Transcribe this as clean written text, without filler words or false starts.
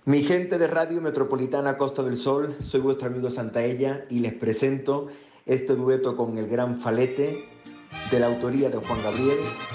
Mi gente de Radio Metropolitana Costa del Sol, soy vuestro amigo Santaella y les presento este dueto con el gran Falete de la autoría de Juan Gabriel